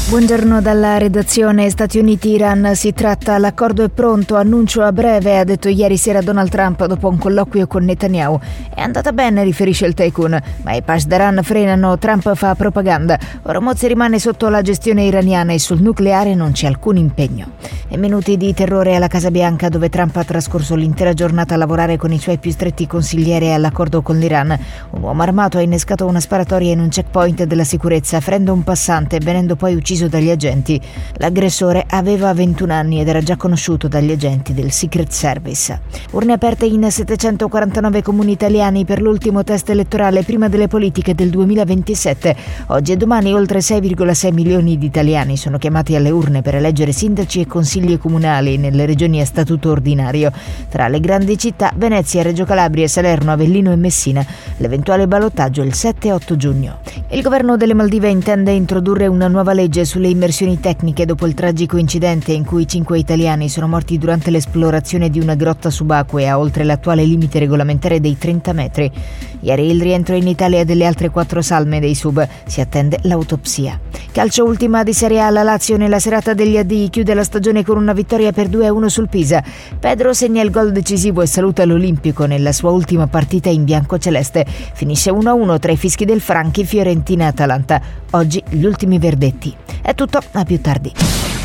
Buongiorno dalla redazione. Stati Uniti-Iran si tratta, l'accordo è pronto, annuncio a breve, ha detto ieri sera Donald Trump dopo un colloquio con Netanyahu. È andata bene, riferisce il tycoon, ma i Pasdaran frenano, Trump fa propaganda. Hormuz rimane sotto la gestione iraniana e sul nucleare non c'è alcun impegno. E minuti di terrore alla Casa Bianca, dove Trump ha trascorso l'intera giornata a lavorare con i suoi più stretti consiglieri all'accordo con l'Iran. Un uomo armato ha innescato una sparatoria in un checkpoint della sicurezza, ferendo un passante, venendo poi ucciso dagli agenti. L'aggressore aveva 21 anni ed era già conosciuto dagli agenti del Secret Service. Urne aperte in 749 comuni italiani per l'ultimo test elettorale prima delle politiche del 2027. Oggi e domani oltre 6,6 milioni di italiani sono chiamati alle urne per eleggere sindaci e consigli comunali nelle regioni a statuto ordinario. Tra le grandi città Venezia, Reggio Calabria, Salerno, Avellino e Messina. L'eventuale ballottaggio il 7 e 8 giugno. Il governo delle Maldive intende introdurre una nuova legge sulle immersioni tecniche dopo il tragico incidente in cui 5 italiani sono morti durante l'esplorazione di una grotta subacquea oltre l'attuale limite regolamentare dei 30 metri. Ieri il rientro in Italia delle altre 4 salme dei sub, si attende l'autopsia. Calcio, ultima di Serie A, la Lazio nella serata degli addii chiude la stagione con una vittoria per 2-1 sul Pisa. Pedro segna il gol decisivo e saluta l'Olimpico nella sua ultima partita in biancoceleste. Finisce 1-1 tra i fischi del Franchi, Fiorentina e Atalanta. Oggi gli ultimi verdetti. È tutto, a più tardi.